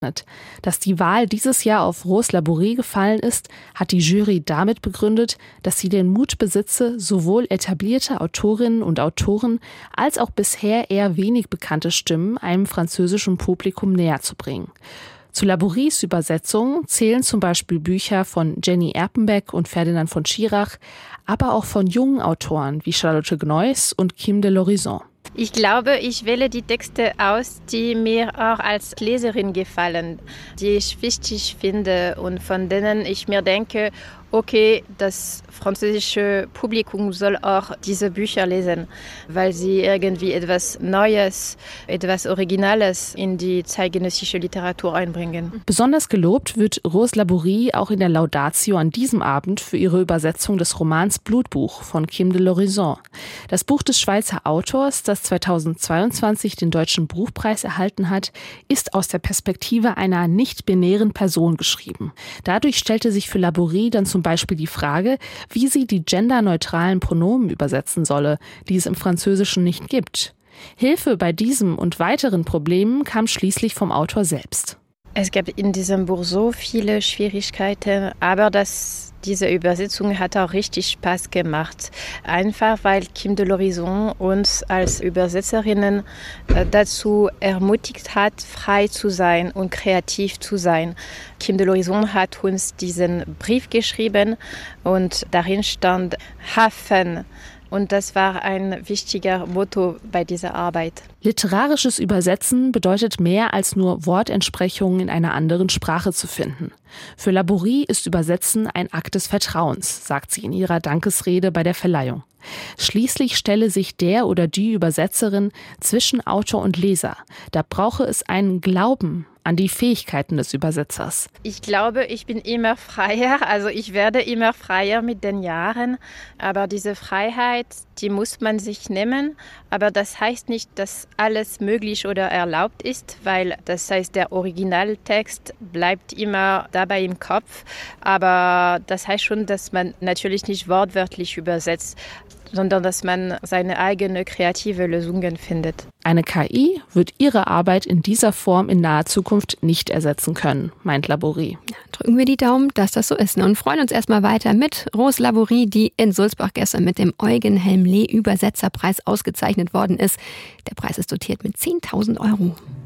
Dass die Wahl dieses Jahr auf Rose Laborie gefallen ist, hat die Jury damit begründet, dass sie den Mut besitze, sowohl etablierte Autorinnen und Autoren als auch bisher eher wenig bekannte Stimmen einem französischen Publikum näher zu bringen. Zu Labories Übersetzung zählen zum Beispiel Bücher von Jenny Erpenbeck und Ferdinand von Schirach, aber auch von jungen Autoren wie Charlotte Gneuss und Kim de l'Horizon. Ich glaube, ich wähle die Texte aus, die mir auch als Leserin gefallen, die ich wichtig finde und von denen ich mir denke, okay, das französische Publikum soll auch diese Bücher lesen, weil sie irgendwie etwas Neues, etwas Originales in die zeitgenössische Literatur einbringen. Besonders gelobt wird Rose Laborie auch in der Laudatio an diesem Abend für ihre Übersetzung des Romans Blutbuch von Kim de l'Horizon. Das Buch des Schweizer Autors, das 2022 den Deutschen Buchpreis erhalten hat, ist aus der Perspektive einer nicht-binären Person geschrieben. Dadurch stellte sich für Laborie dann zum Beispiel die Frage, wie sie die genderneutralen Pronomen übersetzen solle, die es im Französischen nicht gibt. Hilfe bei diesem und weiteren Problemen kam schließlich vom Autor selbst. Es gab in diesem Buch so viele Schwierigkeiten, aber diese Übersetzung hat auch richtig Spaß gemacht. Einfach weil Kim de l'Horizon uns als Übersetzerinnen dazu ermutigt hat, frei zu sein und kreativ zu sein. Kim de l'Horizon hat uns diesen Brief geschrieben und darin stand Hafen. Und das war ein wichtiger Motto bei dieser Arbeit. Literarisches Übersetzen bedeutet mehr als nur Wortentsprechungen in einer anderen Sprache zu finden. Für Laborie ist Übersetzen ein Akt des Vertrauens, sagt sie in ihrer Dankesrede bei der Verleihung. Schließlich stelle sich der oder die Übersetzerin zwischen Autor und Leser. Da brauche es einen Glauben an die Fähigkeiten des Übersetzers. Ich glaube, ich bin immer freier, also ich werde immer freier mit den Jahren. Aber diese Freiheit, die muss man sich nehmen. Aber das heißt nicht, dass alles möglich oder erlaubt ist, weil das heißt, der Originaltext bleibt immer dabei im Kopf. Aber das heißt schon, dass man natürlich nicht wortwörtlich übersetzt, sondern dass man seine eigene kreative Lösungen findet. Eine KI wird ihre Arbeit in dieser Form in naher Zukunft nicht ersetzen können, meint Laborie. Ja, drücken wir die Daumen, dass das so ist. Und freuen uns erstmal weiter mit Rose Laborie, die in Sulzbach gestern mit dem Eugen Helmle Übersetzerpreis ausgezeichnet worden ist. Der Preis ist dotiert mit 10.000 €.